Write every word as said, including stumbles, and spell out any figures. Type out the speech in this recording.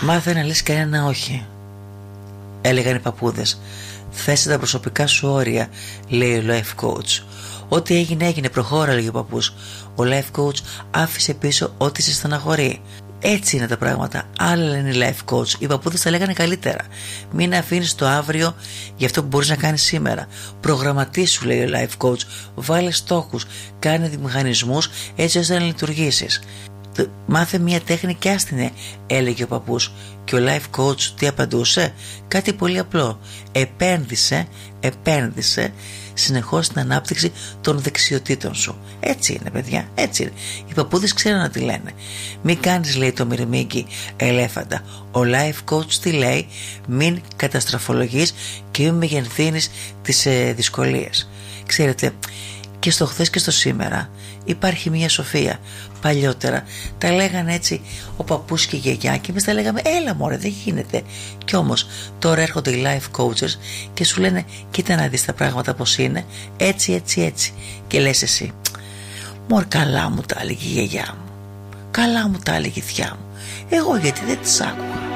Μάθε να λες κανένα όχι, έλεγαν οι παππούδες. Θέσε τα προσωπικά σου όρια, λέει ο life coach. Ό,τι έγινε έγινε, προχώρα, λέει ο παππούς. Ο life coach άφησε πίσω ό,τι σε στεναχωρεί. Έτσι είναι τα πράγματα. Άλλα λένε οι life coach. Οι παππούδες τα λέγανε καλύτερα. Μην αφήνεις το αύριο για αυτό που μπορείς να κάνεις σήμερα. Προγραμματίσου, λέει ο life coach. Βάλε στόχους. Κάνε μηχανισμούς έτσι ώστε να λειτουργήσεις. Μάθε μια τέχνη και άστινε, έλεγε ο παππούς. Και ο life coach τι απαντούσε? Κάτι πολύ απλό. Επένδυσε, επένδυσε συνεχώς στην ανάπτυξη των δεξιοτήτων σου. Έτσι είναι, παιδιά, έτσι είναι. Οι παππούδες ξέρουν να τη λένε. Μην κάνεις, λέει το μυρμήγκι ελέφαντα. Ο life coach τι λέει? Μην καταστραφολογείς και μην μεγενθύνεις τις ε, δυσκολίες. Ξέρετε, και στο χθες και στο σήμερα υπάρχει μια σοφία. Παλιότερα τα λέγανε έτσι ο παππούς και η γιαγιά και εμείς τα λέγαμε έλα μωρέ, δεν γίνεται. Κι όμως τώρα έρχονται οι life coaches και σου λένε κοίτα να δεις τα πράγματα πως είναι, έτσι έτσι έτσι. Και λες εσύ, μωρ, καλά μου τα έλεγε η γιαγιά μου, καλά μου τα έλεγε η θιά μου, εγώ γιατί δεν τις άκουγα.